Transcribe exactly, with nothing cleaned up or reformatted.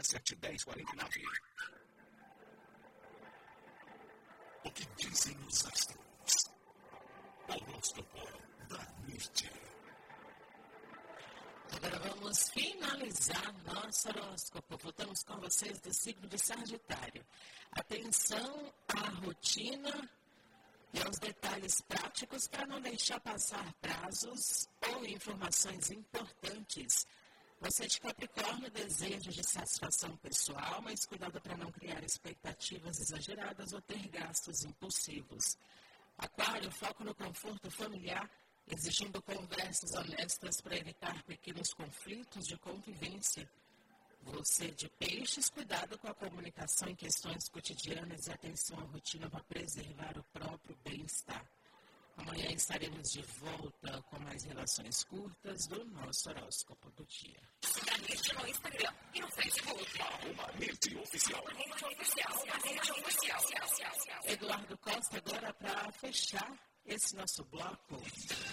sete, dez, quarenta e nove. O que dizem os astros? Horóscopo da Mirti. Agora vamos finalizar nosso horóscopo. Voltamos com vocês do signo de Sagitário. Atenção à rotina e aos detalhes práticos para não deixar passar prazos ou informações importantes. Você de Capricórnio, desejo de satisfação pessoal, mas cuidado para não criar expectativas exageradas ou ter gastos impulsivos. Aquário, foco no conforto familiar, exigindo conversas honestas para evitar pequenos conflitos de convivência. Você de Peixes, cuidado com a comunicação em questões cotidianas e atenção à rotina para preservar o próprio bem-estar. Amanhã estaremos de volta com mais relações curtas do nosso horóscopo do dia. Siga a Mirti no Instagram e no Facebook. Arroba Mirti Oficial. Mirti Oficial. Mirti Oficial. Eduardo Costa agora para fechar esse nosso bloco.